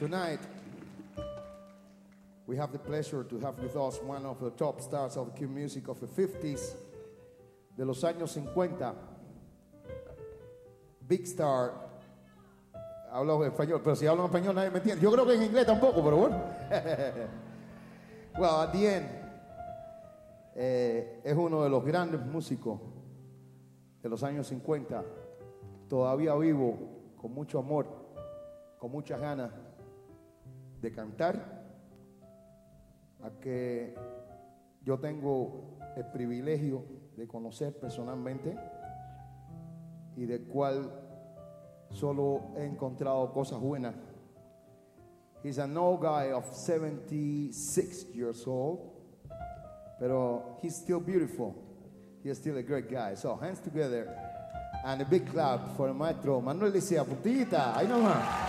Tonight, we have the pleasure to have with us one of the top stars of the music of the 50s, de los años 50. Big star. Hablo español, pero si hablo en español nadie me entiende. Yo creo que en inglés tampoco, pero bueno. Well, at the end, es uno de los grandes músicos de los años 50, todavía vivo, con mucho amor, con muchas ganas de cantar, a que yo tengo el privilegio de conocer personalmente y del cual solo he encontrado cosas buenas. He's an old guy of 76 years old, pero he's still beautiful. He's still a great guy. So hands together and a big clap for el maestro Manuel Licea Puntillita. Ahí nomás.